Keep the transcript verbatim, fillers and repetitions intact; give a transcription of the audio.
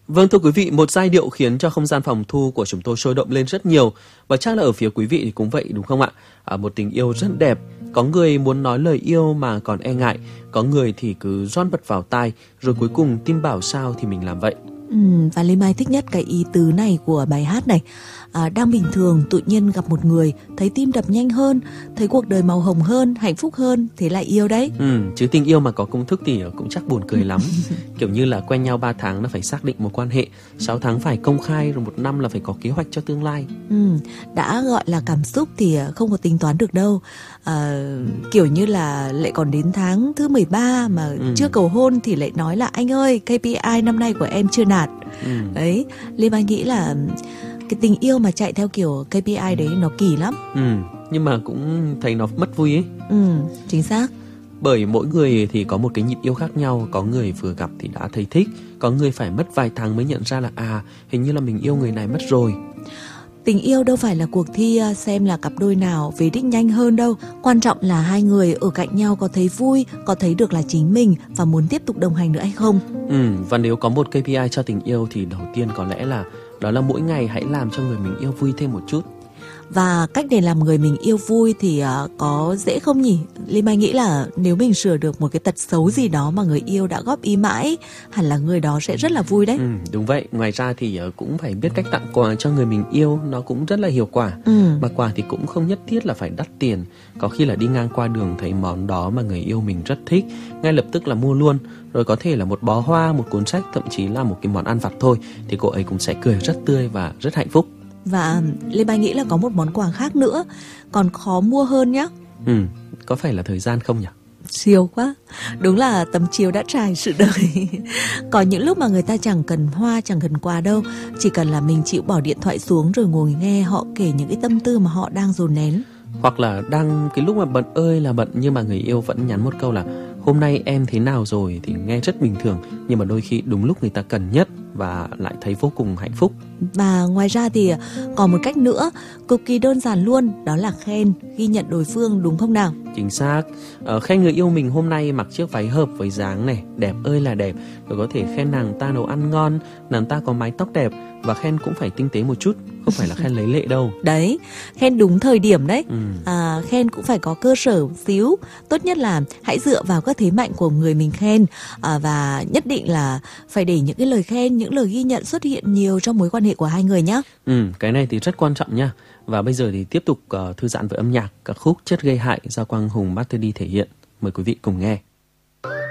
Vâng, thưa quý vị, một giai điệu khiến cho không gian phòng thu của chúng tôi sôi động lên rất nhiều. Và chắc là ở phía quý vị thì cũng vậy đúng không ạ? À, một tình yêu rất đẹp. Có người muốn nói lời yêu mà còn e ngại. Có người thì cứ rót bật vào tai. Rồi cuối cùng tim bảo sao thì mình làm vậy. Ừ, và Lê Mai thích nhất cái ý tứ này của bài hát này. À, đang bình thường tự nhiên gặp một người, thấy tim đập nhanh hơn, thấy cuộc đời màu hồng hơn, hạnh phúc hơn, thế lại yêu đấy. Ừ, chứ tình yêu mà có công thức thì cũng chắc buồn cười lắm. Kiểu như là quen nhau ba tháng là phải xác định mối quan hệ, sáu tháng phải công khai, rồi một năm là phải có kế hoạch cho tương lai. Ừ, đã gọi là cảm xúc thì không có tính toán được đâu. À, kiểu như là lại còn đến tháng thứ mười ba mà ừ. chưa cầu hôn thì lại nói là anh ơi, ca pê i năm nay của em chưa đạt. Ừ. Đấy, Lê Mai nghĩ là cái tình yêu mà chạy theo kiểu ca pê i đấy nó kỳ lắm. Ừ, nhưng mà cũng thấy nó mất vui ấy. Ừ, chính xác. Bởi mỗi người thì có một cái nhịp yêu khác nhau. Có người vừa gặp thì đã thấy thích, có người phải mất vài tháng mới nhận ra là à, hình như là mình yêu người này mất rồi. Tình yêu đâu phải là cuộc thi xem là cặp đôi nào về đích nhanh hơn đâu. Quan trọng là hai người ở cạnh nhau có thấy vui, có thấy được là chính mình và muốn tiếp tục đồng hành nữa hay không. Ừ, và nếu có một ca pê i cho tình yêu thì đầu tiên có lẽ là đó là mỗi ngày hãy làm cho người mình yêu vui thêm một chút. Và cách để làm người mình yêu vui thì uh, có dễ không nhỉ? Lê Mai nghĩ là nếu mình sửa được một cái tật xấu gì đó mà người yêu đã góp ý mãi, hẳn là người đó sẽ rất là vui đấy. Ừ, đúng vậy. Ngoài ra thì uh, cũng phải biết cách tặng quà cho người mình yêu, nó cũng rất là hiệu quả. Ừ. Mà quà thì cũng không nhất thiết là phải đắt tiền. Có khi là đi ngang qua đường thấy món đó mà người yêu mình rất thích, ngay lập tức là mua luôn. Rồi có thể là một bó hoa, một cuốn sách, thậm chí là một cái món ăn vặt thôi, thì cô ấy cũng sẽ cười rất tươi và rất hạnh phúc. Và Lê Mai nghĩ là có một món quà khác nữa còn khó mua hơn nhá. Ừ, có phải là thời gian không nhỉ? Siêu quá. Đúng là tấm chiếu đã trải sự đời. Có những lúc mà người ta chẳng cần hoa, chẳng cần quà đâu, chỉ cần là mình chịu bỏ điện thoại xuống rồi ngồi nghe họ kể những cái tâm tư mà họ đang dồn nén. Hoặc là đang cái lúc mà bận ơi là bận, nhưng mà người yêu vẫn nhắn một câu là hôm nay em thế nào rồi, thì nghe rất bình thường, nhưng mà đôi khi đúng lúc người ta cần nhất và lại thấy vô cùng hạnh phúc. Và ngoài ra thì còn một cách nữa cực kỳ đơn giản luôn, đó là khen, ghi nhận đối phương, đúng không nào? Chính xác. Ờ, khen người yêu mình hôm nay mặc chiếc váy hợp với dáng này, đẹp ơi là đẹp. Rồi có thể khen nàng ta nấu ăn ngon, nàng ta có mái tóc đẹp. Và khen cũng phải tinh tế một chút, không phải là khen lấy lệ đâu. Đấy, khen đúng thời điểm đấy. ừ. à, Khen cũng phải có cơ sở một xíu. Tốt nhất là hãy dựa vào các thế mạnh của người mình khen, à, và nhất định là phải để những cái lời khen, những lời ghi nhận xuất hiện nhiều trong mối quan hệ của hai người nhé. Ừ, cái này thì rất quan trọng nha. Và bây giờ thì tiếp tục uh, thư giãn với âm nhạc, ca khúc Chất gây hại do Quang Hùng Master D thể hiện. Mời quý vị cùng nghe.